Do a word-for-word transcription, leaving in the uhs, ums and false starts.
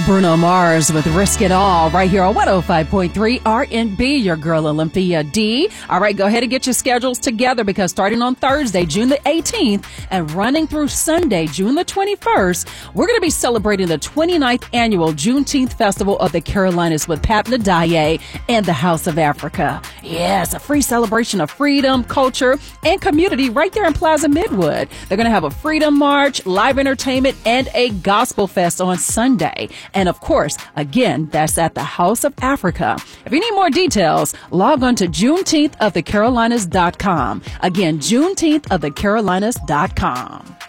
Bruno Mars with Risk It All right here on one oh five point three R and B, your girl Olympia D. All right, go ahead and get your schedules together because starting on Thursday, June the eighteenth and running through Sunday, June the twenty-first, we're going to be celebrating the twenty-ninth annual Juneteenth Festival of the Carolinas with Pat Nadaye and the House of Africa. Yes, a free celebration of freedom, culture, and community right there in Plaza Midwood. They're going to have a freedom march, live entertainment, and a gospel fest on Sunday. And of course, again, that's at the House of Africa. If you need more details, log on to Juneteenth of the Carolinas dot com. Again, Juneteenth of the Carolinas dot com.